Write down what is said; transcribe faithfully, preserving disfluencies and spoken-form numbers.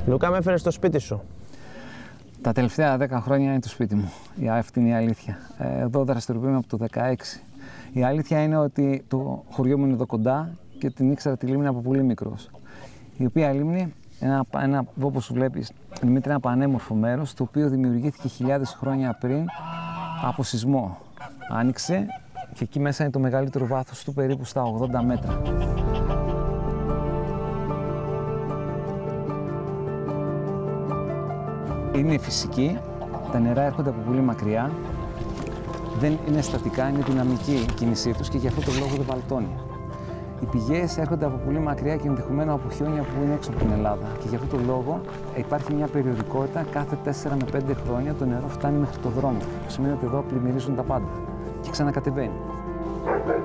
Λουκά, με έφερες στο σπίτι σου. Τα τελευταία δέκα χρόνια είναι το σπίτι μου. Η αυτή είναι η αλήθεια. Εδώ δραστηριοποιούμε από το δεκαέξι. Η αλήθεια είναι ότι το χωριό μου είναι εδώ κοντά και την ήξερα τη λίμνη από πολύ μικρός. Η οποία λίμνη, ένα, ένα, όπως σου βλέπεις, Δημήτρη, ένα πανέμορφο μέρος, το οποίο δημιουργήθηκε χιλιάδες χρόνια πριν από σεισμό. Άνοιξε και εκεί μέσα είναι το μεγαλύτερο βάθος του, περίπου στα ογδόντα μέτρα. Είναι φυσική, τα νερά έρχονται από πολύ μακριά, δεν είναι στατικά, είναι δυναμική η κίνησή τους και γι' αυτό το λόγο δεν βαλτώνει. Οι πηγές έρχονται από πολύ μακριά και ενδεχομένως από χιόνια που είναι έξω από την Ελλάδα. Και γι' αυτό το λόγο υπάρχει μια περιοδικότητα, κάθε τέσσερα με πέντε χρόνια το νερό φτάνει μέχρι το δρόμο. Που σημαίνει ότι εδώ πλημμυρίζουν τα πάντα και ξανακατεβαίνει.